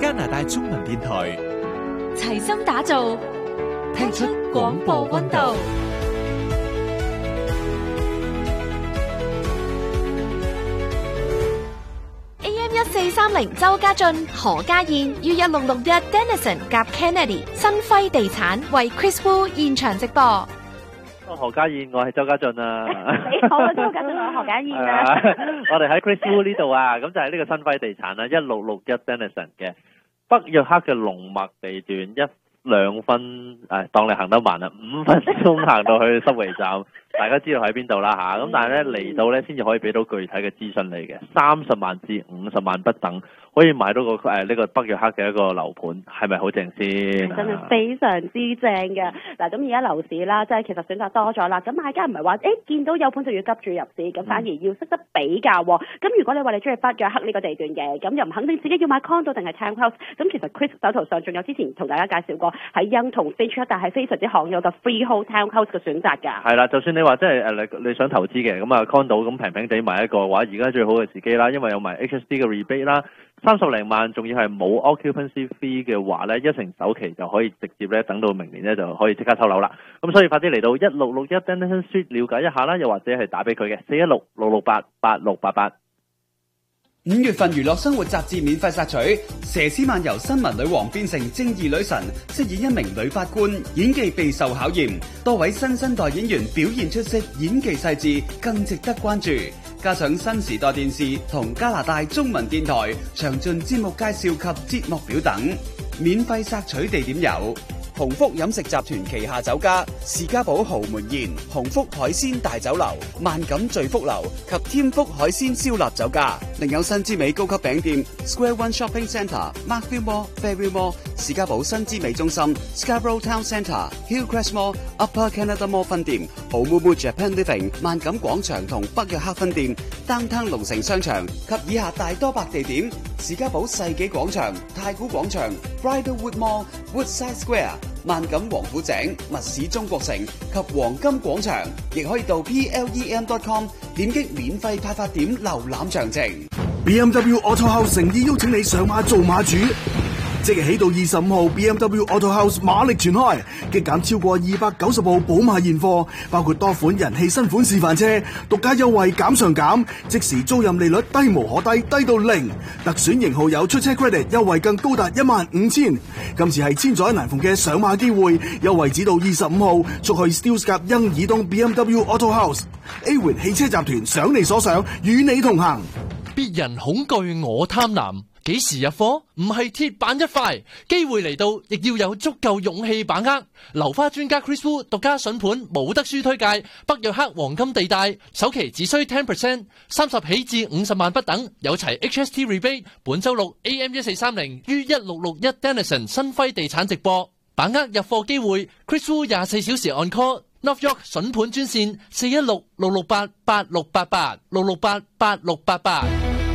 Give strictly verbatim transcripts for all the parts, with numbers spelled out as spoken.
加拿大中文電台， 齊心打造，聽出廣播溫度。A M 一四三零周家俊、何家燕於一六六一 Denison 夾 Kennedy 新輝地產為 Chris Wu 現場直播。 何家燕，我係周家俊啊！ 你好，周家俊，我係何家燕啊！ 我哋喺 Chris Wu 呢度啊，咁就係呢個新輝地產啦，一六六一 Denison 嘅北約克嘅龍脈地段，一兩分誒，當你行得慢啦，五分鐘行到去濕圍站，大家知道喺邊度啦嚇。咁但係咧嚟到咧先至可以俾到具體嘅資訊你嘅，三十萬至五十萬不等，可以買到個誒呢、呃這個北約克嘅一個樓盤，係咪好正先？ 真係非常之正嘅。嗱，咁而家樓市啦，即係其實選擇多咗啦。咁買家唔係話誒見到有盤就要急住入市，咁反而要識得比較。咁、嗯、如果你話你中意北約克呢個地段嘅，咁又唔肯定自己要買 condo 定係 townhouse，咁其實 Chris 手頭上仲有之前同大家介紹過喺 Yonge 同 Stage 但係非常之罕有嘅 freehold townhouse 嘅選擇㗎。係啦，就算你話即係誒你你想投資嘅，咁啊 condo 咁平平地買一個嘅話，而家最好嘅時機啦，因為有埋 H S D 嘅 rebate 啦。三十零萬，仲要係冇 occupancy fee 嘅話咧，一成首期就可以直接咧等到明年咧就可以即刻抽樓啦。咁所以快啲嚟到一六六一 Denison Street 了解一下啦，又或者係打俾佢嘅四一六六六八八六八八。 五月份娛樂生活雜誌免費索取，佘詩曼由新聞女王變成正義女神，飾演一名女法官，演技備受考驗。多位新生代演員表現出色，演技細緻，更值得關注。加上新時代電視同加拿大中文電台詳盡節目介紹及節目表等，免費索取地點有鴻福飲食集團旗下酒家士嘉堡豪門宴、鴻福海鮮大酒樓、萬錦聚福樓及添福海鮮燒臘酒家，另有新之美高級餅店 Square One Shopping Centre、Markville Mall、Fairview Mall、士嘉堡新之美中心、Scarborough Town Centre、Hillcrest Mall、Upper Canada Mall 分店、Oumuamua Japan Living、萬錦廣場同北約克分店、Downtown 龍城商場及以下大多白地點：士嘉堡世紀廣場、太古廣場、Bridlewood Mall、Woodside Square、萬錦王府井、密市中國城及黃金廣場，亦可以到 P L E M dot com 點擊免費派發點瀏覽詳情。 B M W Auto House 誠意邀請你上馬做馬主，即日起到二十五號 B M W Auto House 馬力全開，激減超過二百九十部寶馬現貨，包括多款人氣新款示範車，獨家優惠減上減，即時租賃利率低無可低，低到零，特選型號有出車 credit 優惠更高達一萬五千。今次係千載難逢嘅上馬機會，優惠只到二十五號，速去 Steeles 夾欣爾東 B M W Auto House。A 環汽車集團想你所想，與你同行。 別人恐懼我貪婪，幾時入貨？唔係鐵板一塊，機會嚟到，亦要有足夠勇氣把握。樓花專家 Chris Wu 獨家筍盤冇得輸推介，北約克黃金地帶，首期只需 百分之十，三十起至五十萬不等，有齊 H S T rebate。本周六 A M 一四三零於一六六一 Denison 新輝地產直播，把握入貨機會。Chris Wu 廿四小時 on call。North York 筍盤專線四一六六六八八六八八六六八八六八八。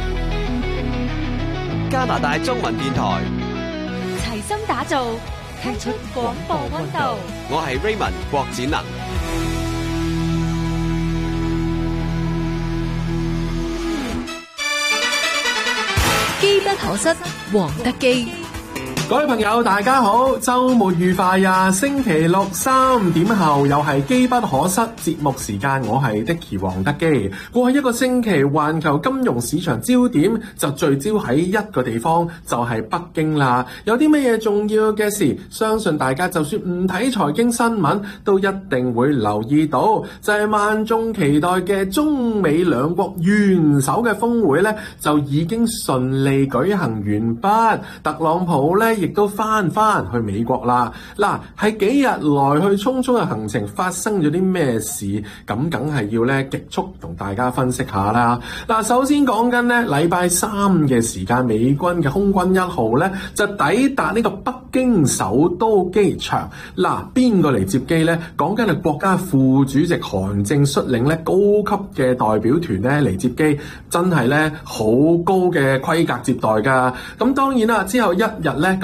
加拿大中文電台， 齊心打造，聽出廣播溫度。 我係 Raymond 郭展能。 機不可失，黃德基。 各位朋友大家好，周末愉快呀！星期六三點後又係機不可失節目時間，我係 Dicky 黃德基。過去一個星期，環球金融市場焦點就聚焦喺一個地方，就係、是、北京啦。有啲乜嘢重要嘅事，相信大家就算唔睇財經新聞，都一定會留意到，就係、是、萬眾期待嘅中美兩國元首嘅峰會呢，就已經順利舉行完畢。特朗普呢，亦都翻翻去美國啦。嗱，係幾日來去匆匆嘅行程發生咗啲咩事？咁梗係要咧極速同大家分析下啦。嗱，首先講緊咧禮拜三嘅時間，美軍嘅空軍一號咧就抵達呢個北京首都機場。嗱，邊個嚟接機咧？講緊係國家副主席韓正率領咧高級嘅代表團咧嚟接機，真係咧好高嘅規格接待㗎。咁當然啦，之後一日咧咁。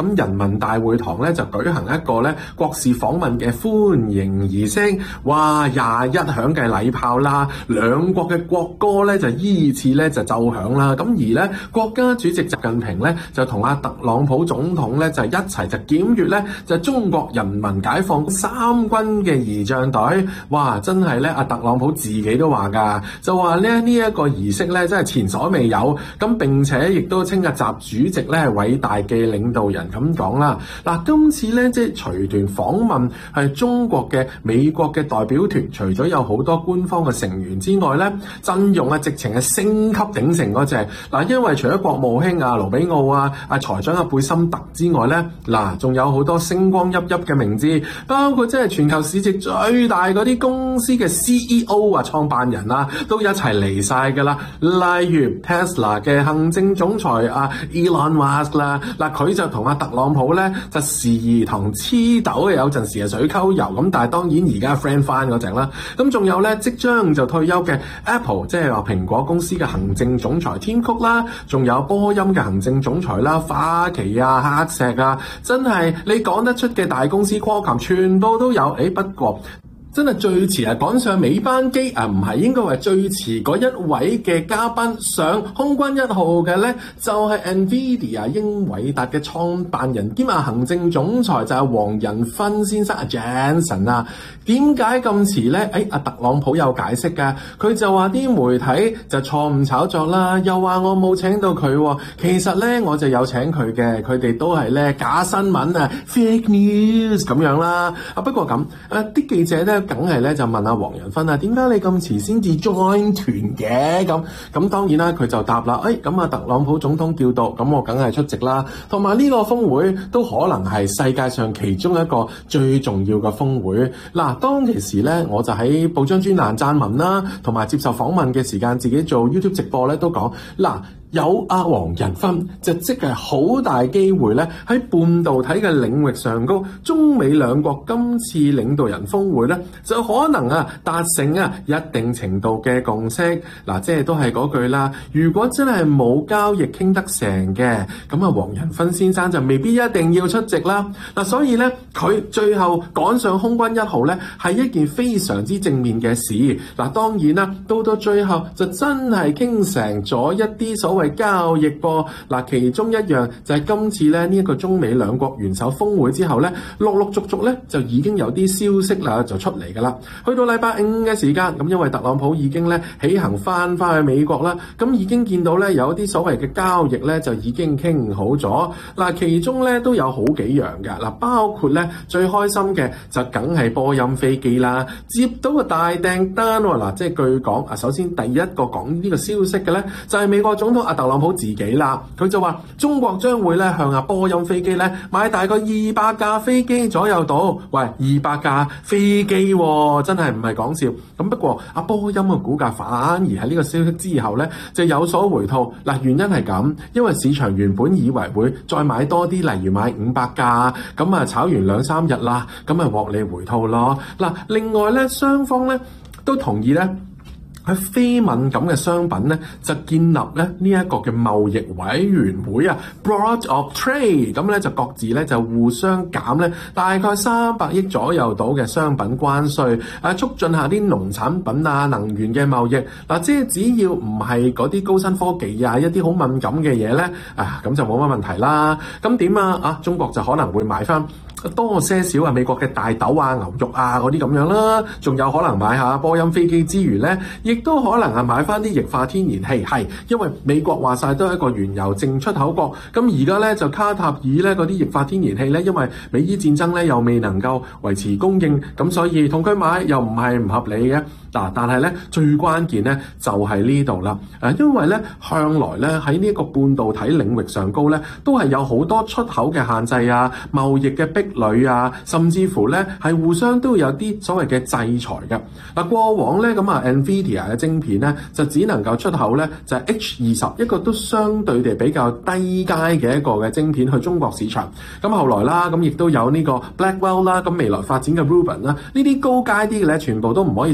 咁人民大會堂咧就舉行一個咧國事訪問嘅歡迎儀式，哇！廿一響嘅禮炮啦，兩國嘅國歌咧就依次咧就奏響啦。咁而咧國家主席習近平咧就同阿特朗普總統咧就一齊就檢閱咧就中國人民解放三軍嘅儀仗隊。哇！真係咧阿特朗普自己都話㗎，就話咧呢一個儀式咧真係前所未有。咁並且亦都稱阿習主席咧係偉大嘅領導人咁講啦。嗱，今次咧即係隨團訪問係中國嘅美國嘅代表團，除咗有好多官方嘅成員之外咧，陣容啊直情係升級鼎盛嗰隻。嗱，因為除咗國務卿啊盧比奧啊、阿財長阿貝森特之外咧，嗱仲有好多星光熠熠嘅名字，包括即係全球市值最大嗰啲公司嘅 C E O 啊、創辦人啊，都一齊嚟晒㗎啦。例如 Tesla 嘅行政總裁啊 Elon Musk 啦，嗱佢就同阿特朗普咧就時而同黐豆嘅，有陣時係水溝油咁，但係當然而家 friend 翻嗰隻啦。咁仲有咧即將就退休嘅 Apple， 即係話蘋果公司嘅行政總裁 Tim Cook 啦，仲有波音嘅行政總裁啦，花旗啊、黑石啊，真係你講得出嘅大公司 Qualcomm 全部都有。誒不過真係最遲係趕上尾班機啊！唔係應該話最遲嗰一位嘅嘉賓上空軍一號嘅咧，就係 NVIDIA 英偉達嘅創辦人兼啊行政總裁就係黃仁勳先生啊 Jensen 啊。點解咁遲咧？誒阿特朗普有解釋㗎，佢就話啲媒體就錯誤炒作啦，又話我冇請到佢喎。其實咧我就有請佢嘅，佢哋都係咧假新聞啊 fake news 咁樣啦。啊不過咁啊啲記者咧。梗係咧就問阿黃仁勳啊，點解你咁遲先至 join 團嘅？咁咁當然啦，佢就答啦，誒咁啊特朗普總統叫到，咁我梗係出席啦。同埋呢個峰會都可能係世界上其中一個最重要嘅峰會。嗱，當其時咧，我就喺報章專欄撰文啦，同埋接受訪問嘅時間，自己做 YouTube 直播咧都講嗱。有阿黃仁勳就即係好大機會咧，喺半導體嘅領域上高，中美兩國今次領導人峰會咧，就可能啊達成啊一定程度嘅共識。嗱，即係都係嗰句啦。如果真係冇交易傾得成嘅，咁啊黃仁勳先生就未必一定要出席啦。嗱，所以咧佢最後趕上空軍一號咧，係一件非常之正面嘅事。嗱，當然啦，到到最後就真係傾成咗一啲所謂交易噃。嗱，其中一樣就係今次咧呢一個中美兩國元首峰會之後咧，陸陸續續咧就已經有啲消息啦就出嚟㗎啦。去到禮拜五嘅時間，咁因為特朗普已經咧起行翻翻去美國啦，咁已經見到咧有啲所謂嘅交易咧就已經傾好咗。嗱，其中咧都有好幾樣嘅，嗱，包括咧最開心嘅就梗係波音飛機啦，接到個大訂單喎。嗱，即係據講啊，首先第一個講呢個消息嘅咧就係美國總統阿特朗普自己啦，佢就話中國將會咧向阿波音飛機咧買大概二百架飛機左右到。喂，二百架飛機喎，真係唔係講笑。咁不過阿波音嘅股價反而喺呢個消息之後咧就有所回吐。嗱，原因係咁，因為市場原本以為會再買多啲，例如買五百架，咁啊炒完兩三日啦，咁啊獲利回吐咯。嗱，另外咧雙方咧都同意咧，喺非敏感嘅商品咧，就建立咧呢一個嘅貿易委員會啊 ，Board of Trade， 咁咧就各自咧就互相減咧大概三百億左右到嘅商品關稅，啊促進下啲農產品啊、能源嘅貿易。嗱，即係只要唔係嗰啲高新科技啊、一啲好敏感嘅嘢咧，啊咁就冇乜問題啦。咁點啊？啊中國就可能會買翻多些少啊美國嘅大豆啊、牛肉啊嗰啲咁樣啦，仲有可能買下波音飛機之餘咧，亦都可能係買翻啲液化天然氣，係因為美國話晒都係一個原油淨出口國，咁而家咧就卡塔爾咧嗰啲液化天然氣咧，因為美伊戰爭咧又未能夠維持供應，咁所以同佢買又唔係唔合理嘅。嗱，但係咧最關鍵咧就係呢度啦，誒，因為咧向來咧喺呢一個半導體領域上高咧，都係有好多出口嘅限制啊、貿易嘅壁壘啊，甚至乎咧係互相都有啲所謂嘅制裁嘅。嗱，過往咧咁啊 NVIDIA 嘅晶片咧就只能夠出口咧就係 H 二十，一個都相對地比較低階嘅一個嘅晶片去中國市場。咁後來啦，咁亦都有呢個 Blackwell 啦，咁未來發展嘅 Rubin 啦，呢啲高階啲嘅咧全部都唔可以出口去中國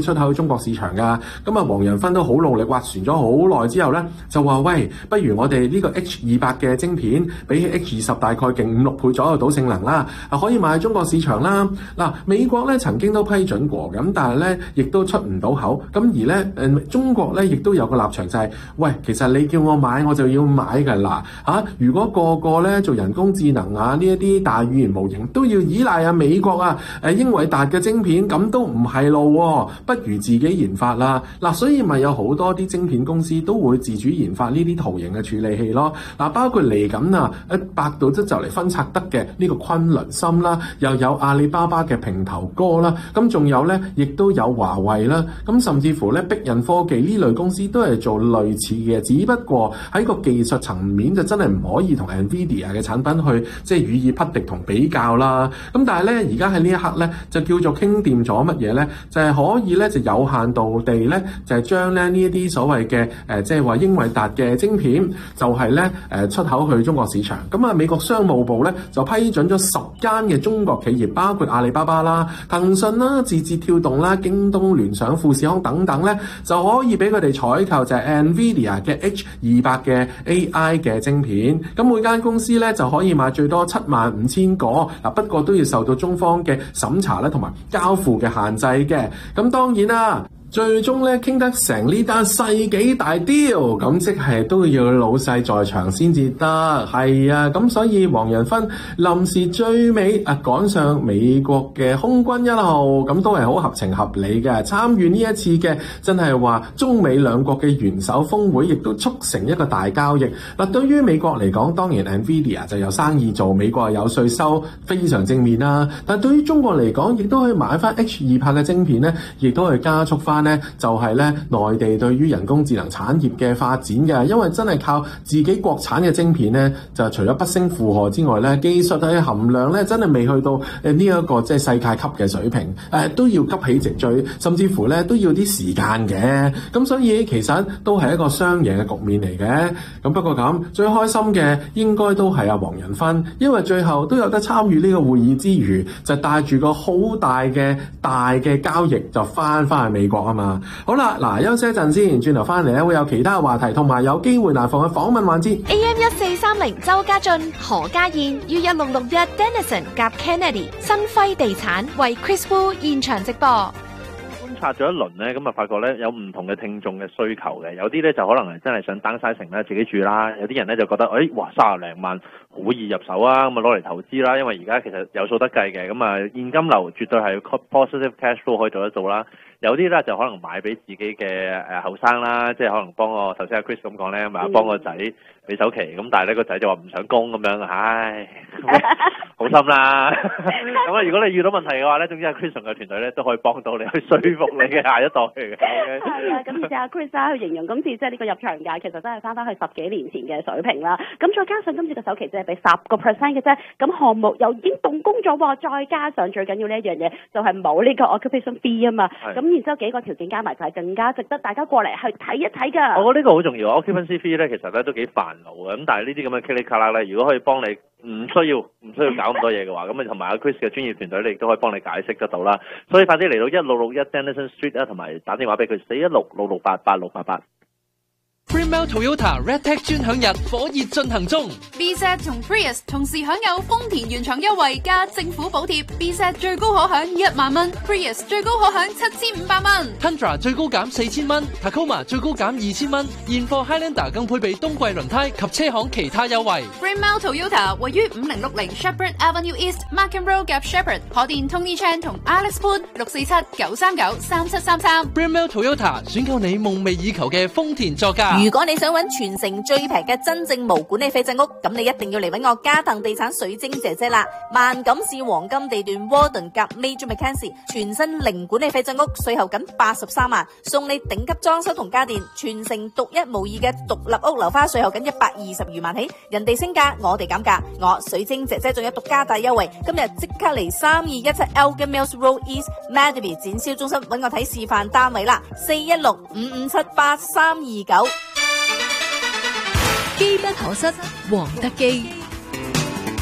國市場㗎。咁啊，黃仁勳都好努力斡旋咗好耐之後咧，就話喂，不如我哋呢個 H 二百嘅晶片比起 H 二十大概勁五六倍左右到性能啦，啊可以賣中國市場啦。嗱，美國咧曾經都批准過咁，但係咧亦都出唔到口。咁而咧誒中國咧亦都有個立場就係、是，喂，其實你叫我買我就要買㗎啦嚇。如果個個咧做人工智能啊呢一啲大語言模型都要依賴啊美國啊誒英偉達嘅晶片，咁都唔係路喎，不如自己研發啦。嗱，所以咪有好多啲晶片公司都會自主研發呢啲圖形嘅處理器咯。嗱，包括嚟緊啊，誒百度即就嚟分拆得嘅呢個昆侖芯啦，又有阿里巴巴嘅平頭哥啦，咁仲有咧，亦都有華為啦，咁甚至乎咧，壁印科技呢類公司都係做類似嘅，只不過喺個技術層面就真係唔可以同 Nvidia 嘅產品去即係予以匹敵同比較啦。咁但係咧，而家喺呢一刻咧，就叫做傾掂咗乜嘢咧？就係、是、可以咧，就有限度地咧，就係將咧呢一啲所謂嘅誒，即係話英偉達嘅晶片，就係咧誒出口去中國市場。咁啊，美國商務部咧就批准咗十間嘅中國企業，包括阿里巴巴啦、騰訊啦、字節跳動啦、京東、聯想、富士康等等咧，就可以俾佢哋採購就係 Nvidia 嘅 H 二百嘅 A I 嘅晶片。咁每間公司咧就可以買最多七萬五千個。嗱，不過都要受到中方嘅審查咧同埋交付嘅限制嘅。咁當然啦。最終咧傾得成呢單世紀大 deal， 咁即係都要老細在場先至得，係啊，咁所以黃仁勳臨時最尾啊趕上美國嘅空軍一號，咁都係好合情合理嘅。參與呢一次嘅真係話中美兩國嘅元首峰會，亦都促成一個大交易。嗱，對於美國嚟講，當然 Nvidia 就有生意做，美國有稅收，非常正面啦。但對於中國嚟講，亦都可以買翻 H 二百嘅晶片咧，亦都係加速翻。咧就係咧內地對於人工智能產業嘅發展嘅，因為真係靠自己國產嘅晶片咧，就除咗不勝負荷之外咧，技術嘅含量咧真係未去到誒呢一個即係世界級嘅水平，誒、呃、都要急起直追，甚至乎咧都要啲時間嘅。咁所以其實都係一個雙贏嘅局面嚟嘅。咁不過咁最開心嘅應該都係阿黃仁勳，因為最後都有得參與呢個會議之餘，就帶住個好大嘅大嘅交易就翻翻去美國啊嘛。好啦，嗱，休息一陣先，轉頭翻嚟咧會有其他話題，同埋有機會難逢嘅訪問環節。 A M 一四三零周家俊、何家燕於一六六一 Dennison 夾 Kennedy 新輝地產為 Chris Wu 現場直播。 觀察咗一輪咧，咁啊發覺咧有唔同嘅聽眾嘅需求嘅，有啲咧就可能係真係想 downsizing 咧自己住啦，有啲人咧就覺得，誒、哎，哇，三十零萬好易入手啊，咁啊攞嚟投資啦，因為而家其實有數得計嘅，咁啊現金流絕對係 positive cash flow 可以做得到啦。有啲咧就可能買俾自己嘅誒後生啦，即係可能幫我頭先阿 Chris 咁講咧，咪幫個仔俾首期，咁但係咧個仔就話唔想供咁樣，唉，好心啦。咁啊，如果你遇到問題嘅話咧，總之阿 Chris 同嘅團隊咧都可以幫到你去說服你嘅下一代嘅。 係啊，咁而且阿 Chris 啦，去形容今次即係呢個入場價其實真係翻返去十幾年前嘅水平啦。咁再加上今次嘅首期即係俾十個 percent 嘅啫，咁項目又已經動工咗喎，再加上最緊要呢一樣嘢就係冇呢個 occupation fee 啊嘛，咁。然之後幾個條件加埋就係更加值得大家過嚟去睇一睇㗎。 我覺得呢個好重要 ，occupancy fee 咧其實咧都幾煩惱嘅。咁但係呢啲咁嘅 click 卡啦咧，如果可以幫你唔需要唔需要搞咁多嘢嘅話，咁啊同埋阿 Chris 嘅專業團隊，你亦都可以幫你解釋得到啦。所以快啲嚟到一六六一 Dennison Street 啊，同埋打電話俾佢四一六六六八八六八八。 Greenbelt Toyota Redtech 專享日火熱進行中 ，B Z 同 Prius 同時享有豐田原廠優惠加政府補貼 ，B Z 最高可享一萬蚊 ，Prius 最高可享七千五百蚊 ，Tundra 最高減四千蚊 ，Tacoma 最高減二千蚊，現貨 Highlander 更配備冬季輪胎及車行其他優惠。 Greenbelt Toyota 位於五零六零 Shepherd Avenue East、Markham Road 夾 Shepherd， 可電 Tony Chan 同 Alex Poon 六四七九三九三七三三。 Greenbelt Toyota 選購你夢寐以求嘅豐田座駕。 如果你想揾全城最平嘅真正無管理廢棄屋，咁你一定要嚟揾我嘉騰地產水晶姐姐啦！萬錦市黃金地段 Warden 夾 Major Mackenzie 全新零管理廢棄屋，稅後僅八十三萬，送你頂級裝修同家電，全城獨一無二嘅獨立屋樓花，稅後僅一百二十餘萬起，人哋升價，我哋減價，我水晶姐姐仲有獨家大優惠，今日即刻嚟三二一七 Elgin Mills Road East Madby 展銷中心揾我睇示範單位啦，四一六五五七八三二九。 機不可失，黃德基。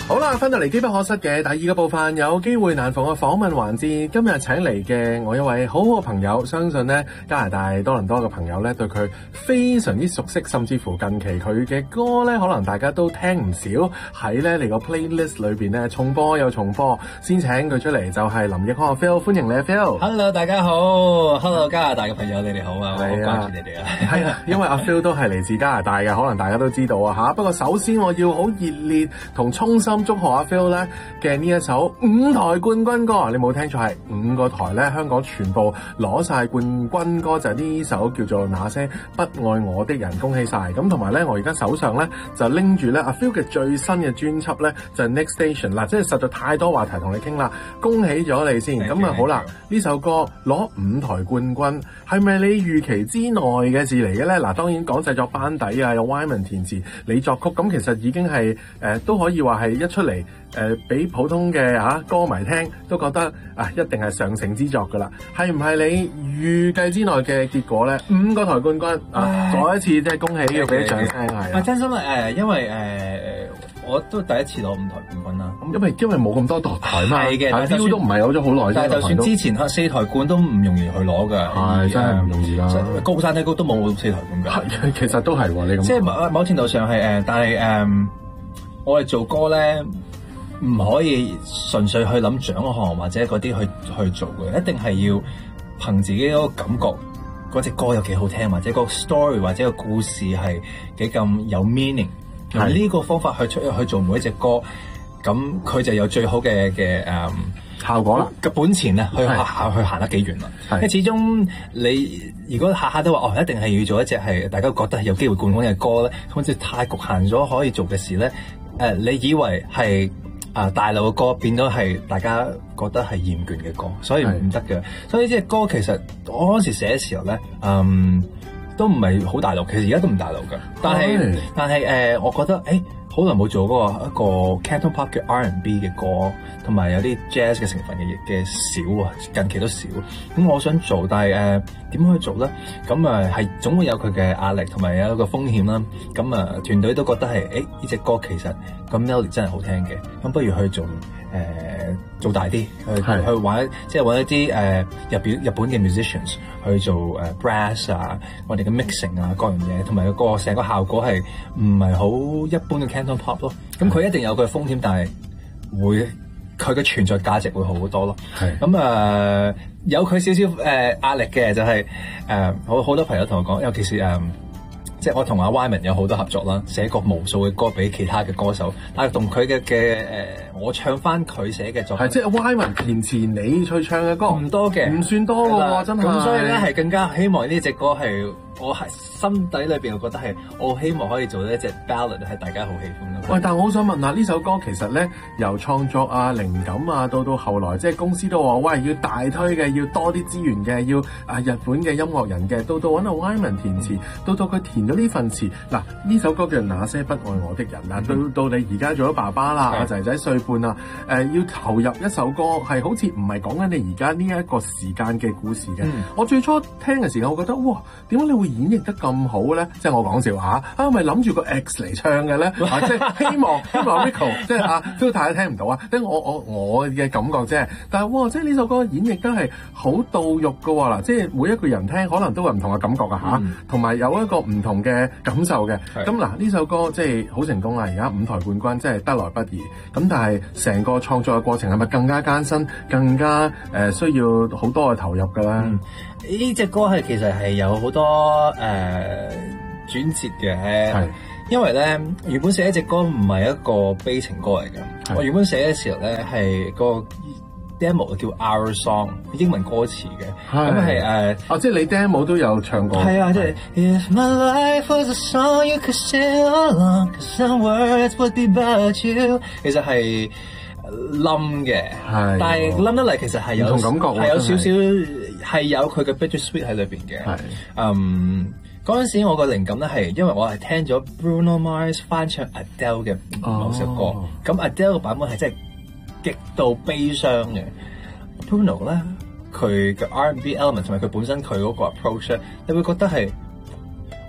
好啦，翻到嚟機不可失嘅第二個部分，有機會難逢嘅訪問環節。今日請嚟嘅我一位好好嘅朋友，相信咧加拿大多倫多嘅朋友咧對佢非常之熟悉，甚至乎近期佢嘅歌咧，可能大家都聽唔少喺咧你個 playlist 裏邊咧重播又重播。先請佢出嚟就係林奕匡阿 Phil， 歡迎你啊 Phil。 Hello， 大家好 ，Hello 加拿大嘅朋友，你哋好啊，我好係啊關注你哋啊。 係啊，因為阿 Phil 都係嚟自加拿大嘅，可能大家都知道啊嚇。不過首先我要好熱烈同衷心祝賀阿 Phil 咧嘅呢一首五台冠軍歌，你冇聽錯，係五個台咧香港全部攞晒冠軍歌，就係、是、呢首叫做那些不愛我的人，恭喜晒！咁同埋咧，我而家手上咧就拎住咧阿 Phil 嘅最新嘅專輯咧就係、是、Next Station 啦，即係實在太多話題同你傾啦，恭喜咗你先。咁啊好啦，呢首歌攞五台冠軍，係咪你預期之內嘅事嚟嘅咧？嗱，當然講製作班底啊，有 Wyman 填詞，你作曲，咁其實已經係誒、呃、都可以話係一出嚟。誒俾、呃、普通嘅嚇、啊、歌迷聽都覺得啊，一定係上乘之作㗎啦。係唔係你預計之內嘅結果咧？五個台冠軍啊，再一次即係恭喜，要俾啲掌聲係。 啊，真心啊誒，因為誒、呃、我都第一次攞五台冠軍啦。咁因為因為冇咁多台嘛， 係嘅， 但係都唔係有咗好耐。 但係就算之前四台冠都唔容易去攞㗎。 係真係唔容易啦。 高山低谷都冇四台冠㗎。 係其實都係喎，你咁。 即係某某程度上係誒，但係誒、呃、我哋做歌咧。唔可以純粹去諗獎項或者嗰啲去去做嘅，一定係要憑自己嗰個感覺，嗰隻歌有幾好聽，或者個 story 或者個故事係幾咁有 meaning。用呢個方法去出去做每一隻歌，咁佢就有最好嘅嘅誒效果啦。嘅本錢啊，去行去行得幾遠啦。因為始終你如果下下都話哦，一定係要做一隻係大家覺得係有機會冠軍嘅歌咧，好似太局限咗可以做嘅事咧。誒、呃，你以為係？啊！大陸嘅歌變咗係大家覺得係厭倦嘅歌，所以唔得嘅。所以即係歌其實我嗰時寫嘅時候咧，嗯，都唔係好大陸。其實而家都唔大陸嘅，但係但係誒、呃，我覺得誒好耐冇做嗰個一個 Canton Pop 嘅 R and B 嘅歌，同埋有啲 Jazz 嘅成分嘅嘅少啊，近期都少。咁我想做，但係誒點去做咧？咁啊係總會有佢嘅壓力同埋有一個風險啦。咁啊團隊都覺得係誒呢隻歌其實個 melody 真係好聽嘅，咁不如去做誒、呃、做大啲，去去玩即係揾一啲誒、呃、日本日本嘅 musicians 去做誒、呃、brass 啊，我哋嘅 mixing 啊各樣嘢，同埋個成個效果係唔係好一般嘅 Canton Pop 咯。咁佢一定有佢嘅風險，但係會佢嘅存在價值會好好多咯。係咁啊，有佢少少誒壓力嘅就係誒好好多朋友同我講，尤其是誒。呃即係我同阿 Wyman 有好多合作啦，寫過無數嘅歌俾其他嘅歌手，但係同佢嘅嘅誒，我唱翻佢寫嘅作品， 係即係 Wyman 填詞你去唱嘅歌， 唔多嘅， 唔算多喎，真係。 咁所以咧係更加希望呢隻歌係我係心底裏邊，我覺得係我希望可以做到一隻 ballad 係大家好喜歡咯。 喂，但係我好想問下呢首歌其實咧由創作啊、靈感啊，到到後來即係公司都話喂要大推嘅，要多啲資源嘅，要啊日本嘅音樂人嘅，到到揾阿 Wyman 填詞，到到佢填咗呢份詞。嗱，呢首歌叫《那些不愛我的人》嗱，到到你而家做咗爸爸啦，阿仔仔歲半啦，誒、呃、要投入一首歌係好似唔係講緊你而家呢一個時間嘅故事嘅。嗯、我最初聽嘅時間，我覺得哇，點解你會演繹得咁好咧？即係我講笑嚇，啊咪諗住個 X 嚟唱嘅咧、啊，即係希望希望 Rico 即係啊 Phil 太太聽唔到啊，即係我我我嘅感覺啫。但係哇，即係呢首歌演繹得係好到肉㗎喎嗱，即係每一個人聽可能都有唔同嘅感覺啊嚇，同埋、嗯、有一個唔同嘅感受嘅。咁嗱呢首歌即係好成功啦，而家五台冠軍即係得來不易。咁但係成個創作嘅過程係咪更加艱辛，更加誒、呃、需要好多嘅投入㗎啦？ 呢隻、嗯、歌係其實係有好多誒、呃、轉折嘅，係因為咧原本寫一隻歌唔係一個悲情歌嚟嘅，我原本寫嘅時候咧係個 demo 叫 Our Song， 英文歌詞嘅，咁係誒， 哦，即係你 demo 都有唱過， 係啊，即係 If my life was a song you could sing along, 'cause some words would be about you， 其實係冧嘅，係，但係冧得嚟其實係有唔同感覺， 係有少少係有佢嘅 bittersweet 喺裏邊嘅，係，嗯。嗰陣時我個靈感咧係因為我係聽咗 Bruno Mars 翻唱 Adele 嘅某首歌，咁、哦、Adele 嘅版本係真係極度悲傷嘅。Bruno 咧佢嘅 R and B element 同埋佢本身佢嗰個 approach 咧，你會覺得係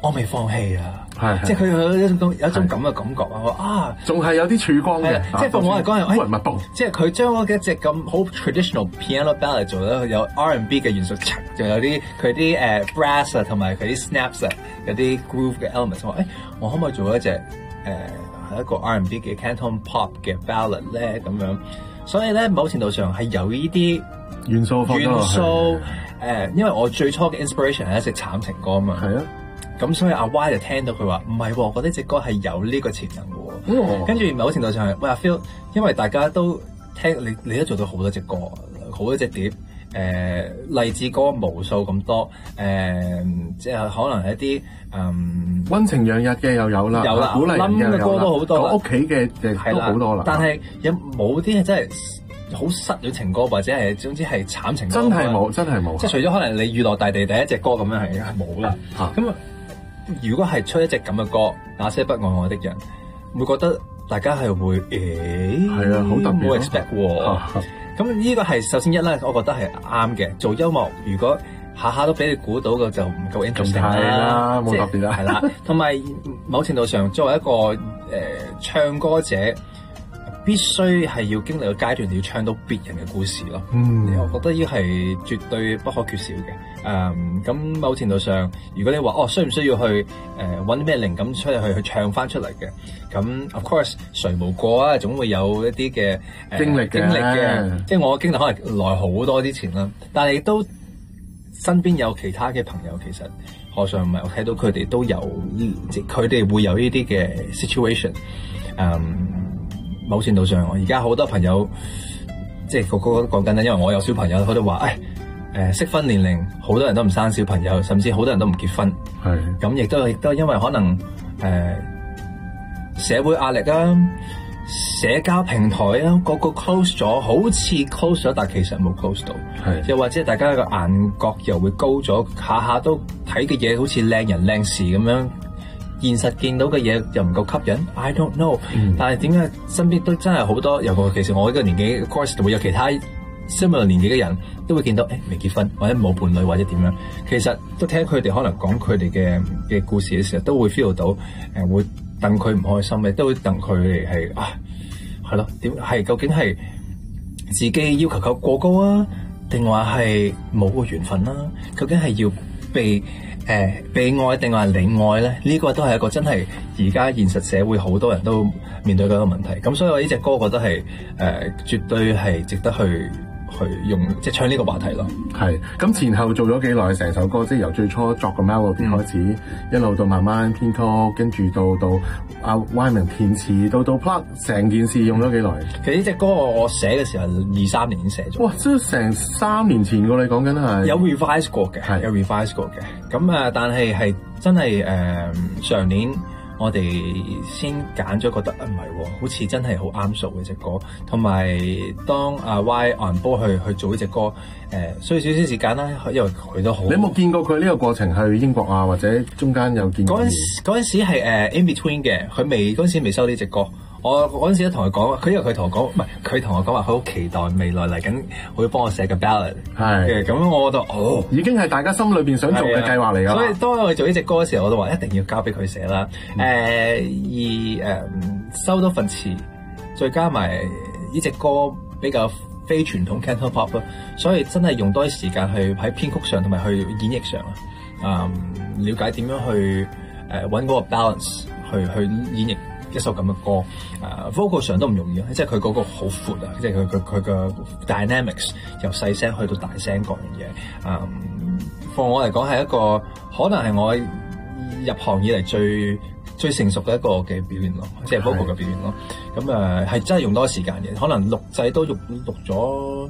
我未放棄啊， 係即係佢有一種有一種咁嘅感覺啊，啊， 仲係有啲曙光嘅， 即係對我嚟講係烏雲密布， 即係佢將嗰一隻咁好 traditional piano ballad 做得有 R and B 嘅元素，仲有啲佢啲誒 brass 啊，同埋佢啲 snaps 啊，有啲 groove 嘅 elements，我話誒，我可唔可以做一隻誒係一個 R and B 嘅 Canton pop 嘅 ballad 咧咁樣？所以咧，某程度上係有呢啲元素放元素誒、呃，因為我最初嘅 inspiration 係一隻慘情歌啊嘛。係啊。咁所以阿 Y 就聽到佢話唔係喎，我覺得隻歌係有呢個潛能嘅喎。哦、跟住某程度上係喂阿 Phil，因為大家都聽你，你都做到好多隻歌，好多隻碟，誒、呃、勵志歌無數咁多，誒、呃、即係可能係一啲嗯溫情洋溢嘅又有啦， 有啦， 鼓勵人嘅嘅歌都好多啦， 屋企嘅亦都好多啦。 但係有冇啲係真係好失戀情歌，或者係總之係慘情歌？ 真係冇，真係冇。 即係除咗可能你雨落大地第一隻歌咁樣係係冇啦。咁啊。如果係出一隻咁嘅歌，那些不愛我的人，會覺得大家係會誒， 係啊，好特別， 冇 expect 喎。咁呢個係首先一咧，我覺得係啱嘅。做音樂如果下下都俾你估到嘅，就唔夠 interesting 啦，冇特別啦， 係啦。同埋某程度上，作為一個誒、呃、唱歌者，必須係要經歷個階段，你要唱到別人嘅故事咯。嗯，我覺得呢個係絕對不可缺少嘅。誒、嗯，咁某程度上，如果你話哦，需唔需要去誒揾啲咩靈感出嚟去去唱翻出嚟嘅？咁 of course，誰無過啊，總會有一啲嘅、呃、 經歷經歷嘅。即係我嘅經歷可能耐好多之前啦，但係亦都身邊有其他嘅朋友，其實何嘗唔係我睇到佢哋都有，即佢哋會有呢啲嘅 situation。誒、嗯，某程度上，我而家好多朋友，即係個個都講緊啦，因為我有小朋友，佢都話誒。誒適婚年齡，好多人都唔生小朋友，甚至好多人都唔結婚。係咁，亦都亦都因為可能誒、呃、社會壓力啊、社交平台啊，個個 close 咗，好似 close 咗，但其實冇 close 到。係又或者大家個眼角又會高咗，下下都睇嘅嘢好似靚人靚事咁樣，現實見到嘅嘢又唔夠吸引。I don't know、嗯。但係點解身邊都真係好多，尤其是我呢個年紀 of course 會有其他similar 年紀嘅人都會見到，誒未結婚或者冇伴侶或者點樣，其實都聽佢哋可能講佢哋嘅嘅故事嘅時候，都會 feel 到誒、呃、會戥佢唔開心嘅，都會戥佢哋係啊係咯，點係究竟係自己要求夠過高啊，定話係冇個緣分啦、啊？究竟係要被誒、呃、被愛定話你愛咧？呢、這個都係一個真係而家現實社會好多人都面對嘅一個問題。咁所以我呢隻歌覺得係誒、呃、絕對係值得去。去用即係唱呢個話題咯， 係咁前後做咗幾耐？成首歌即係由最初作個 melody 開始，嗯、一路到慢慢編曲，跟住到到阿 Wyman 填詞，到到 plot， 成件事用咗幾耐？ 其實呢隻歌我寫嘅時候二三年已經寫咗。哇！ 即係成三年前個你講緊係有 revise 過嘅，係有 revise 過嘅。咁啊，但係係真係誒、呃、上年。我哋先揀咗，覺得啊唔係喎，好似真係好啱數嘅隻歌。同埋當阿 Y 按波去去做呢隻歌，誒、呃、需要少少時間啦，因為佢都好。 你有冇見過佢呢個過程去英國啊，或者中間有見過？ 嗰陣時嗰陣時係誒 in between 嘅，佢未嗰陣時未收呢隻歌。我嗰陣時都同佢講，佢因為佢同我講，唔係佢同我講話，佢好期待未來嚟緊會幫我寫個 ballad。係嘅，咁我覺得哦， 已經係大家心裏邊想做嘅計劃嚟㗎。 所以當我做呢隻歌嘅時候，我都話一定要交俾佢寫啦。誒、嗯呃、而誒、呃、收到份詞，再加埋呢隻歌比較非傳統 Canton pop 咯，所以真係用多啲時間去喺編曲上同埋去演繹上啊，嗯，了解點樣去誒揾嗰個 balance 去去演繹一首咁嘅歌，誒、uh, vocal 上都唔容易啊！即係佢嗰個好闊啊，即係佢佢佢嘅 dynamics 由細聲去到大聲各樣嘢。誒，放我嚟講係一個可能係我入行以嚟最最成熟嘅一個嘅表現咯，即係 vocal 嘅表現咯。咁誒係真係用多時間嘅，可能錄製都錄錄咗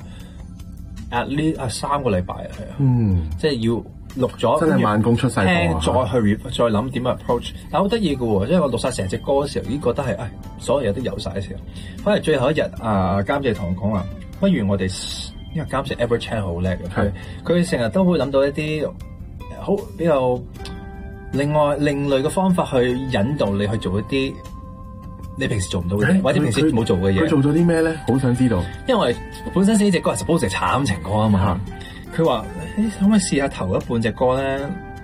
at least 啊三個禮拜啊，係啊，嗯，即係要。錄咗真係慢工出細貨啊！ 再去再諗點樣 approach，但係好得意嘅喎，因為我錄晒成隻歌嘅時候，已經覺得係，唉，所有嘢都有晒嘅時候，反而最後一日啊，監製同我講話，不如我哋，因為監製 Edward Chan 好叻嘅，佢佢成日都會諗到一啲好比較另外另類嘅方法去引導你去做一啲你平時做唔到嘅嘢，或者平時冇做嘅嘢。 佢做咗啲咩咧？好想知道。 因為本身寫呢隻歌係 suppose 係慘情歌啊嘛。佢話：誒可唔可以試下頭一半隻歌咧？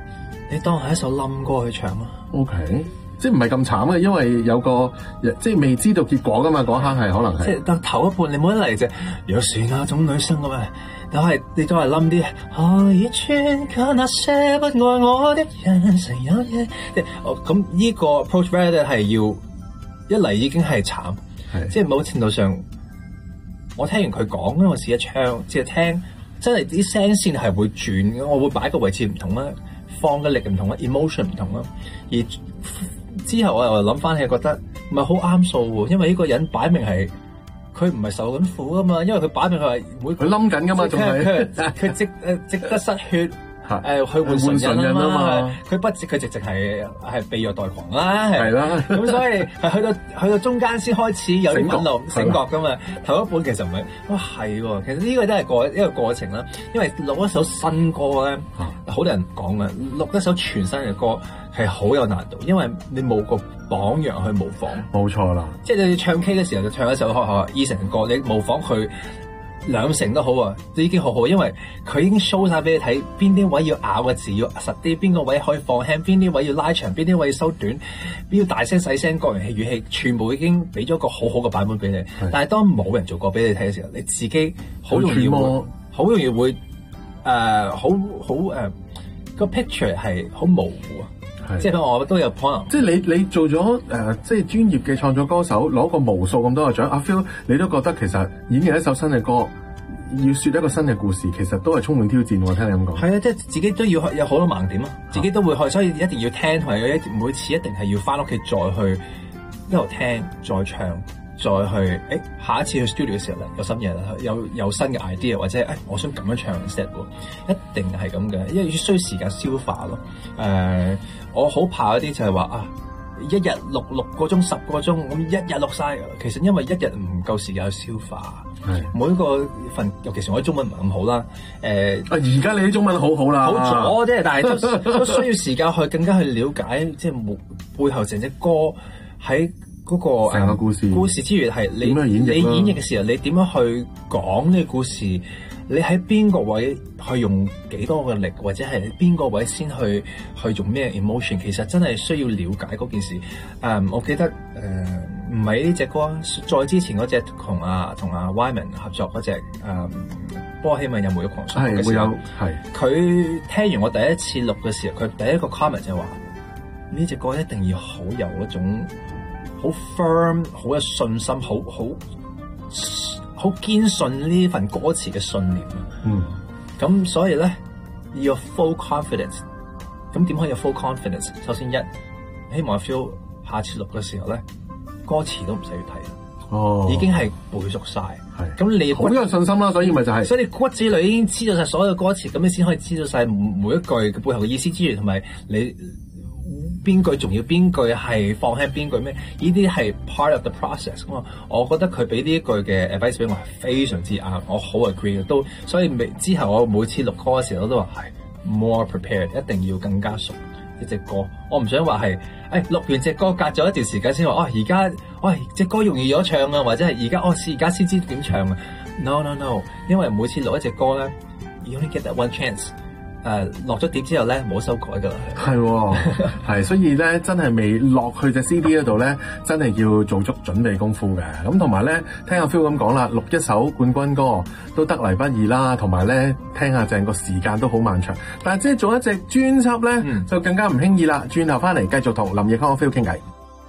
你當係一首冧歌去唱啊。 O K。即係唔係咁慘嘅，因為有個即係未知道結果噶嘛，嗰刻係可能係。 即係但頭一半你冇得嚟啫，有時那種女生咁啊，都係你都係冧啲。可以穿過那些不愛我的人，成有嘢。即係哦咁呢個 approach rather 係要一嚟已經係慘，即係某程度上，我聽完佢講，因為我試一唱，即係聽真係啲聲線係會轉嘅，我會擺個位置唔同啦，放嘅力唔同啦 ，emotion 唔同啦，而。之後我又諗翻起，覺得唔係好啱數喎，因為呢個人擺明係佢唔係受緊苦噶嘛，因為佢擺明佢係每佢冧緊噶嘛，仲係佢積誒積得失血誒去換純人啊嘛，佢不直佢直直係係被虐待狂啦，係啦，咁所以係去到去到中間先開始有啲憤怒醒覺噶嘛，頭一半其實唔係，哇係喎，其實呢個都係過一個過程啦，因為錄一首新歌咧，好多人講嘅錄一首全新嘅歌。係好有難度，因為你冇個榜樣去模仿。 冇錯啦， 即係你唱 K 嘅時候就唱一首學學 E 成嘅歌，你模仿佢兩成都好啊，都已經好好，因為佢已經 show 晒俾你睇邊啲位要咬嘅字要實啲，邊個位可以放輕，邊啲位要拉長，邊啲位要收短，邊要大聲細聲，各樣氣語氣，全部已經俾咗個好好嘅版本俾你。但係當冇人做過俾你睇嘅時候，你自己好容易會好容易會誒好好誒個 picture 係好模糊啊。即係我都有可能， 即係你你做咗誒、呃，即係專業嘅創作歌手，攞過無數咁多個獎。阿 Phil，你都覺得其實演繹一首新嘅歌，要説一個新嘅故事，其實都係充滿挑戰。我聽你咁講， 係啊，即係自己都要有好多盲點啊，自己都會去，所以一定要聽，同埋一每次一定係要翻屋企再去一路聽，再唱。再去，誒、欸、下一次去 studio 嘅時候咧，有新嘢啦，有有新嘅 idea，或者誒、欸，我想咁樣唱 set 喎，一定係咁嘅，因為需要時間消化咯。誒、呃，我好怕嗰啲就係話啊，一日錄六個鐘、十個鐘，咁一日錄晒，其實因為一日唔夠時間去消化。係每一個份，尤其是我啲中文唔係咁好啦。誒、呃，啊而家你啲中文好好啦， 好咗啫，但係都都需要時間去更加去了解，即係背後成隻歌喺。嗰、那個成個故事， 故事之餘係你你演繹嘅時候，你點樣去講呢個故事？你喺邊個位去用幾多嘅力，或者係邊個位先去去用咩 emotion？ 其實真係需要了解嗰件事。誒、嗯，我記得誒唔係呢隻歌，再之前嗰隻同阿同阿 Wyman 合作嗰隻誒波希米有冇有狂想嘅時候，係佢聽完我第一次錄嘅時候，佢第一個 comment 就話：呢隻歌一定要好有嗰種。好 firm， 好有信心，好好好堅信呢份歌詞嘅信念。嗯，咁所以咧要 full confidence。咁點可以有 full confidence？ 首先一，希望 feel 下次錄嘅時候咧，歌詞都唔使去睇，哦，已經係背熟晒。係，咁你好有信心啦，所以咪就係、是， 所以你骨子裏已經知道晒所有歌詞，咁你先可以知道晒每一句嘅背後嘅意思之餘，同埋你。邊句仲要邊句係放輕邊句咩？呢啲係 part of the process 咁啊！我覺得佢俾呢一句嘅 advice 俾我係非常之啱，我好 agree 嘅。都所以之後我每次錄歌嘅時候我都話係 more prepared， 一定要更加熟一隻歌。我唔想話係誒錄完隻歌隔咗一段時間先話哦，而家喂隻歌容易咗唱啊，或者係而家哦而家先知點唱啊 ？No no no， 因為每次錄一隻歌咧 ，you only get that one chance。誒落咗碟之後咧，冇修改㗎啦。係， 係，所以咧真係未落去隻 C D 嗰度咧，真係要做足準備功夫嘅。咁同埋咧，聽阿 Phil 咁講啦，錄一首冠軍歌都得嚟不易啦。同埋咧，聽下正個時間都好漫長。但係即係做一隻專輯咧，嗯、就更加唔輕易啦。轉頭翻嚟繼續同林奕匡 Phil 傾偈。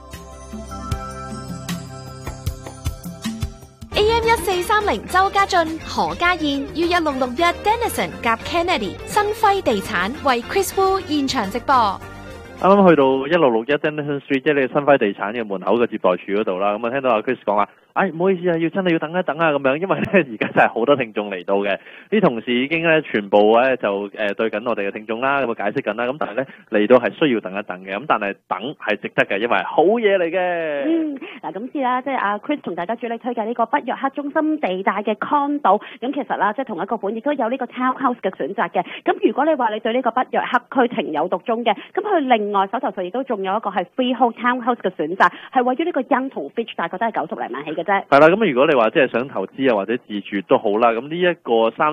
A M 一四三零周家俊、何家燕，U 一六六一 Dennison 夾 Kennedy， 新輝地產為 Chris Wu 現場直播。 啱啱去到一六六一 Dennison Street， 即係你新輝地產嘅門口嘅接待處嗰度啦。咁啊，聽到阿 Chris 講話，唉，唔好意思啊，要真係要等一等啊咁樣，因為咧而家真係好多聽眾嚟到嘅，啲同事已經咧全部咧就誒對緊我哋嘅聽眾啦，咁啊解釋緊啦。咁但係咧嚟到係需要等一等嘅，咁但係等係值得嘅，因為係好嘢嚟嘅。 嗯，嗱咁次啦，即係阿 Chris 同大家主力推介呢個北約克中心地帶嘅 condo，咁其實啦，即係同一個盤亦都有呢個 townhouse 嘅選擇嘅。咁如果你話你對呢個北約克區情有獨鍾嘅，咁佢另外手頭上亦都仲有一個係 freehold townhouse 嘅選擇，係位於呢個欣同 Fitch， 大概都係九十零萬起嘅啫。 係啦，咁如果你話即係想投資啊或者自住都好啦，咁呢一個三十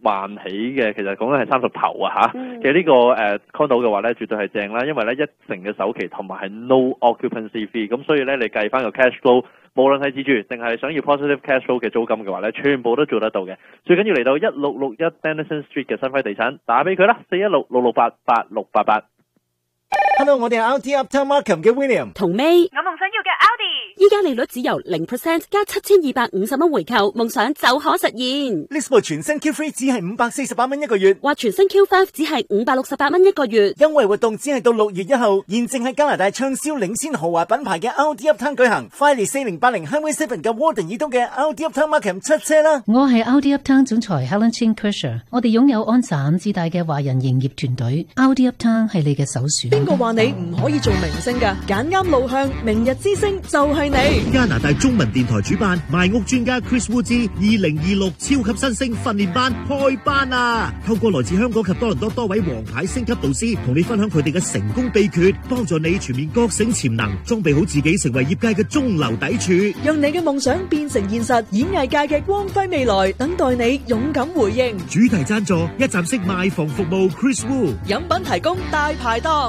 萬起嘅，其實講緊係三十頭啊嚇嗯嘅呢個誒 condo 嘅話咧，絕對係正啦，因為咧一成嘅首期同埋係 no occupancy fee，咁所以咧你計翻個 cash flow，無論係自住定係想要 positive cash flow 嘅租金嘅話咧，全部都做得到嘅。最緊要嚟到一六六一 Denison Street 嘅新輝地產，打俾佢啦，四一六六六八八六八八。 Hello， 我哋係 R T Uptown Markham 嘅 William 同 May， 我夢想要嘅 Audi， 依家利率只由零 percent 加七千二百五十蚊回購，夢想就可實現。 呢部全新 Q 三只係五百四十八蚊一個月， 或全新 Q 五只係五百六十八蚊一個月。 優惠活動只係到六月一號，現正喺加拿大暢銷領先豪華品牌嘅 R T Uptown 舉行。快嚟四零八零 Highway Seven 嘅 Warden 以東嘅 R T Uptown Markham 出車啦！ 我係 R T Uptown 總裁 Helen Chin Kersher， 我哋擁有安省五至大嘅華人營業團隊 ，R T Uptown 係你嘅首選。 邊個話你唔可以做明星㗎？揀啱路向，明日之星就係你。 加拿大中文電台主辦賣屋專家 Chris Wu 之二零二六超級新星訓練班開班啊！透過來自香港及多倫多多位王牌星級導師，同你分享佢哋嘅成功秘訣，幫助你全面覺醒潛能，裝備好自己，成為業界嘅中流砥柱， 讓你嘅夢想變成現實。演藝界嘅光輝未來，等待你勇敢回應。 主題贊助一站式賣房服務 Chris Wu， 飲品提供大排檔。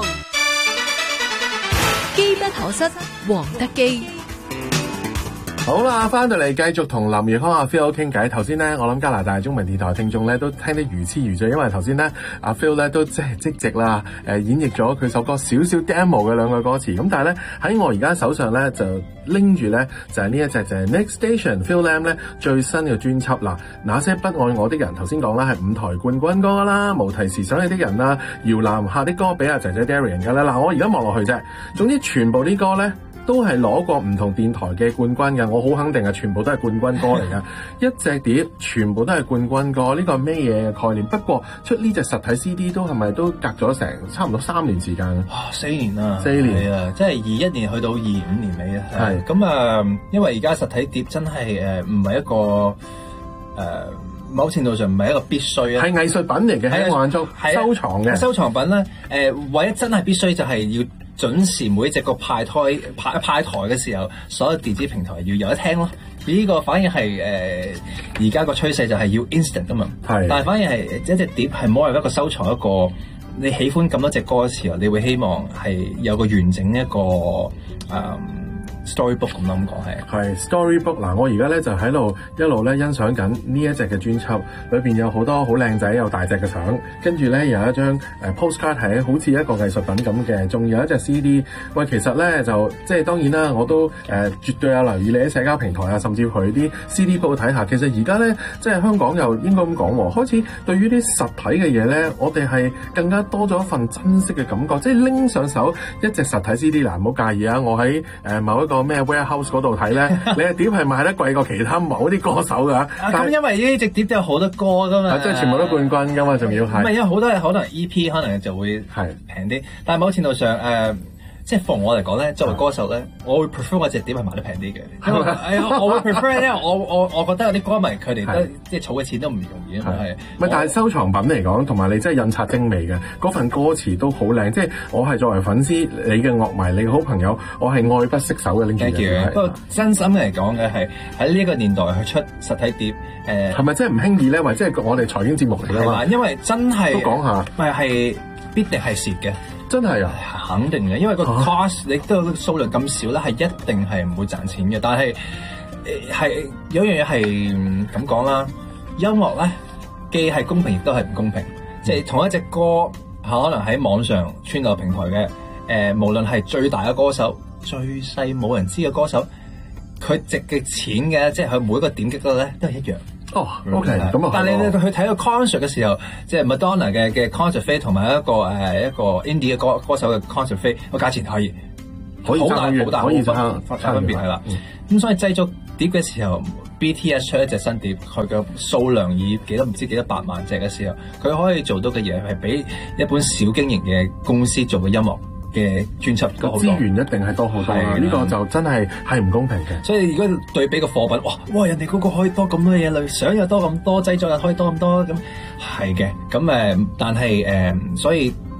機不可失，黃德基。 好啦，翻到嚟繼續同林月康阿 Phil 傾偈。頭先咧，我諗加拿大中文電台聽眾咧都聽得如痴如醉，因為頭先咧阿 Phil 咧都即係即席啦，誒演繹咗佢首歌少少 demo 嘅兩個歌詞。咁但係咧喺我而家手上咧就拎住咧就係呢一隻就係 Next Station Phil Lam 咧最新嘅專輯啦。那些不愛我的人，頭先講啦係五台冠軍歌啦，無題時想你的人啦，搖籃下的歌俾阿仔仔 Darian 噶啦。嗱，我而家望落去啫，總之全部啲歌咧都係攞過唔同電台嘅冠軍嘅，我好肯定啊，全部都係冠軍歌嚟噶。一隻碟全部都係冠軍歌，呢個係咩嘢嘅概念？不過出呢隻實體 C D 都係咪都隔咗成差唔多三年時間啊？ 哇，四年啊， 四年啊，即係二一年去到二五年尾啊。 係咁啊，因為而家實體碟真係誒唔係一個誒、呃、某程度上唔係一個必須啊， 係藝術品嚟嘅，喺我眼中收藏嘅收藏品咧。誒、呃，唯一真係必須就係要準時每一隻個派台派派台嘅時候，所有電子平台要有得聽咯。呢、這個反而係誒而家個趨勢就係要 instant 㗎嘛。係，但係反而係一隻碟係more of一個收藏一個你喜歡咁多隻歌嘅時候，你會希望係有個完整一個誒。嗯storybook 咁諗講係係 storybook 嗱，我而家咧就喺度一路咧欣賞緊呢一隻嘅專輯，裏邊有好多好靚仔又大隻嘅相，跟住咧有一張誒 postcard 係好似一個藝術品咁嘅，仲有一隻 C D。喂，其實咧就即係當然啦，我都誒、呃、絕對有留意你喺社交平台啊，甚至佢啲 C D 鋪睇下。其實而家咧即係香港又應該咁講喎，開始對於啲實體嘅嘢咧，我哋係更加多咗一份珍惜嘅感覺，即係拎上手一隻實體 C D 嗱，唔好介意啊，我喺誒、呃、某一個。個咩 warehouse 嗰度睇咧，你嘅碟係賣得貴過其他某啲歌手噶。 咁因為呢隻碟都有好多歌噶嘛， 啊、即係全部都冠軍噶嘛，仲要係。 唔係，因為好多可能 E P 可能就會係平啲，但係某程度上誒。呃即係從我嚟講咧，作為歌手咧，我會 prefer 我隻碟係賣得平啲嘅。因為係我會 prefer 咧，我我我覺得有啲歌迷佢哋都即係儲嘅錢都唔容易啊嘛係。 唔係，但係收藏品嚟講，同埋你真係印刷精美嘅嗰份歌詞都好靚。即係我係作為粉絲，你嘅樂迷，你嘅好朋友，我係愛不釋手嘅拎住嘅。 不過真心嚟講嘅係喺呢一個年代去出實體碟，誒係咪真係唔輕易咧？或者係我哋財經節目嚟㗎嘛？ 因為真係都講下， 唔係係必定係蝕嘅。 真係啊， 肯定嘅，因為個 cost、啊、你都數量咁少咧，係一定係唔會賺錢嘅。但係係有一樣嘢係咁講啦，音樂咧既係公平，亦都係唔公平。即係、嗯、同一隻歌，可能喺網上串流平台嘅，誒、呃，無論係最大嘅歌手，最細冇人知嘅歌手，佢值嘅錢嘅，即係佢每一個點擊率咧，都係一樣。 哦 ，OK，咁啊， 但係你去睇個 concert 嘅時候，即係 Madonna 嘅嘅 concert 飛同埋一個誒一個 indie 嘅歌歌手嘅 concert 飛，個價錢可以可以好大好大可以差差分別係啦。咁所以製作碟嘅時候 ，B T S 出一隻新碟，佢嘅數量以幾多唔知幾多百萬隻嘅時候，佢可以做到嘅嘢係比一般小經營嘅公司做嘅音樂嘅專輯都好多， 資源一定係多好多，呢個就真係係唔公平嘅。 所以如果對比個貨品，哇哇人哋嗰個可以多咁多嘢，類想又多咁多，製作又可以多咁多，咁係嘅。咁誒，但係誒、呃，所以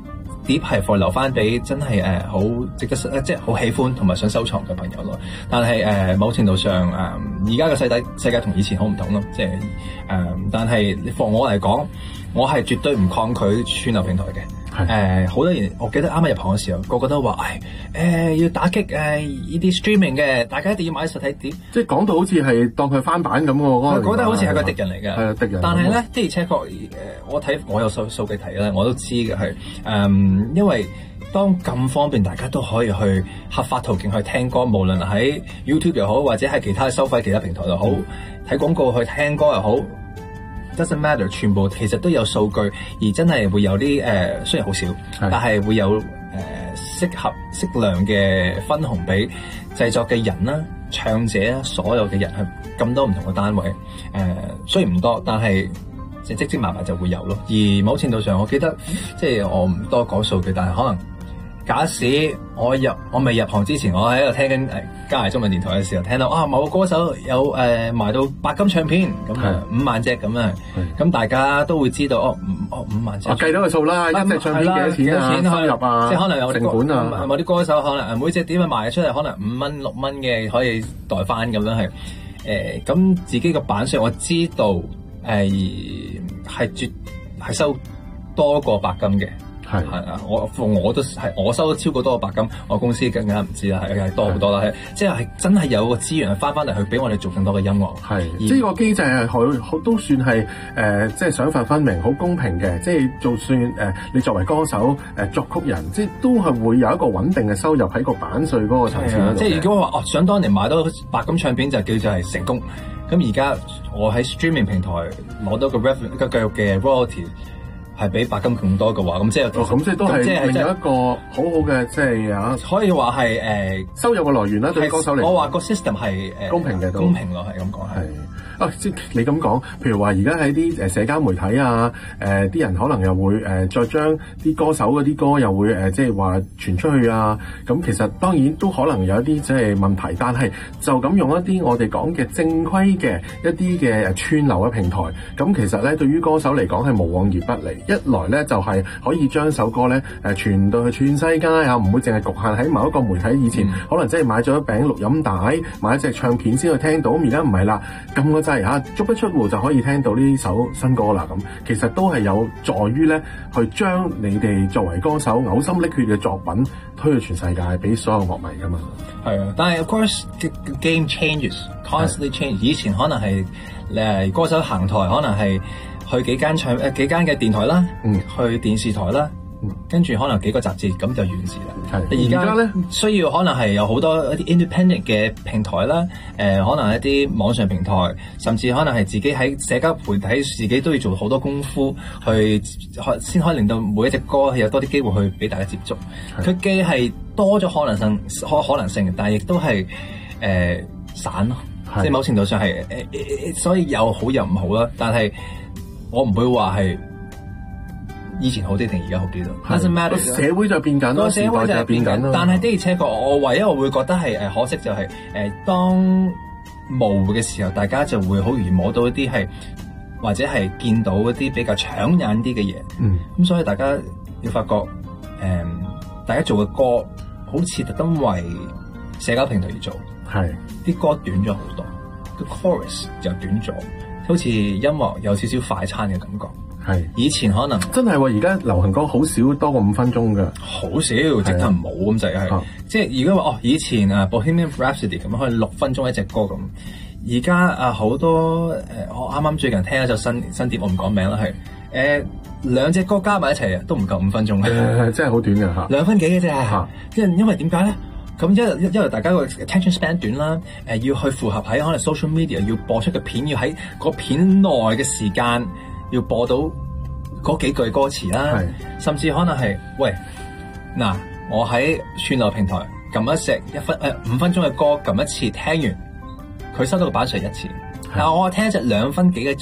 碟係放留翻俾真係誒好值得即係好喜歡同埋想收藏嘅朋友咯。但係誒、呃、某程度上誒而家嘅世界世界同以前好唔同咯，即係誒、呃、但係放我嚟講，我係絕對唔抗拒串流平台嘅。誒好、呃、多人，我記得啱啱入行嘅時候，個個都話誒誒要打擊誒呢啲 streaming 嘅，大家一定要買實體碟。 即係講到好似係當佢翻版咁喎，我覺得好似係個敵人嚟嘅。 係啊，敵人。 但係咧，的而且確誒，我睇我有數數據睇咧，我都知嘅係誒，因為當咁方便，大家都可以去合法途徑去聽歌，無論喺 YouTube 又好，或者係其他收費其他平台又好，睇、嗯、廣告去聽歌又好。Doesn't matter， 全部其實都有數據，而真係會有啲誒、呃，雖然好少，但係會有誒、呃、適合適量嘅分紅俾製作嘅人啦、唱者啦、所有嘅人係咁多唔同嘅單位。誒、呃、雖然唔多，但係即係積積埋埋就會有咯。而某程度上，我記得即係我唔多講數據，但係可能假使我入我未入行之前，我喺度聽緊誒加拿大中文電台嘅時候，聽到啊某個歌手有誒、呃、賣到白金唱片，咁啊五萬隻咁啊，咁大家都會知道哦，哦五萬隻，我計到個數啦，一隻唱片幾多錢啊？收入啊， 即係可能有成本啊， 某啲歌手可能每隻碟賣出嚟可能五蚊六蚊嘅可以代翻咁樣係誒，咁、呃、自己個版稅我知道誒係絕係收多過白金嘅。係係啊！我我都係我收咗超過多個白金，我公司更加唔知啦，係係多好多啦，係即係真係有個資源翻翻嚟去俾我哋做更多嘅音樂。係呢個機制係好都算係誒、呃，即係賞罰分明，好公平嘅。即係就算誒、呃，你作為歌手誒、呃、作曲人，即係都係會有一個穩定嘅收入喺個版稅嗰個層次嗰度。 即係如果話哦，想當年買到白金唱片就叫做係成功，咁而家我喺 streaming 平台攞到個 revenue 一個嘅 royalty。係比白金更多嘅話，咁即係咁即係都係另有一個好好嘅，即係啊， 可以話係誒收入嘅來源啦。對歌手嚟講，我話個 system 係誒公平嘅，公平咯，係咁講係。 啊，即係你咁講，譬如話而家喺啲誒社交媒體啊，誒、呃、啲人可能又會誒、呃、再將啲歌手嗰啲歌又會誒、呃、即係話傳出去啊。咁其實當然都可能有一啲即係問題，但係就咁用一啲我哋講嘅正規嘅一啲嘅串流嘅平台，咁其實咧對於歌手嚟講係無往而不利。一來咧就係、是、可以將首歌咧誒傳到去全世界啊，唔會淨係局限喺某一個媒體。以前、嗯、可能即係買咗一餅錄音帶，買一隻唱片先去聽到，咁而家唔係啦，咁個掣嚇足不出戶就可以聽到呢首新歌啦。咁其實都係有助於咧去將你哋作為歌手嘔心瀝血嘅作品推去全世界，俾所有樂迷噶嘛。 係啊，但係 of course the game changes constantly change。以前可能係誒歌手行台，可能係去幾間唱誒幾間嘅電台啦，嗯，去電視台啦。嗯、跟住可能幾個雜誌咁就完事啦。係而家咧需要可能係有好多一啲 independent 嘅平台啦，誒、呃、可能一啲網上平台，甚至可能係自己喺社交媒體自己都要做好多功夫去，先可以令到每一隻歌有多啲機會去俾大家接觸。佢既係多咗可能性可可能性，但係亦都係誒、呃、散咯，即係某程度上係誒、呃，所以有好有唔好啦。但係我唔會話係。以前好啲定而家好啲咯？個社會就變緊， 個社會就係變緊。但係的而且確，我唯一我會覺得係誒可惜就係、是、誒、呃、當模糊嘅時候，大家就會好容易摸到一啲係或者係見到一啲比較搶眼啲嘅嘢。嗯，咁所以大家要發覺誒、呃，大家做嘅歌好似特登為社交平台而做，係啲歌短咗好多，個 chorus 就短咗，好似音樂有少少快餐嘅感覺。係以前可能真係喎，而家流行歌好少多過五分鐘㗎， 好少，直頭冇咁滯係。即係如果話哦，以前啊 Bohemian Rhapsody 咁可以六分鐘一隻歌咁，而家啊好多誒、呃，我啱啱最近聽一隻新新碟，我唔講名啦，係誒、呃、兩隻歌加埋一齊啊，都唔夠五分鐘嘅、 呃，真係好短㗎嚇， 兩分幾嘅啫。即係因為點解咧？咁一因為大家個 attention span 短啦，誒、呃、要去符合喺可能 social media 要播出嘅片，要喺個片內嘅時間。要播到嗰幾句歌詞啦，甚至可能係喂嗱，我喺串流平台撳一隻一分誒、呃、五分鐘嘅歌，撳一次聽完，佢收到個版稅一次。嗱，我聽一隻兩分幾嘅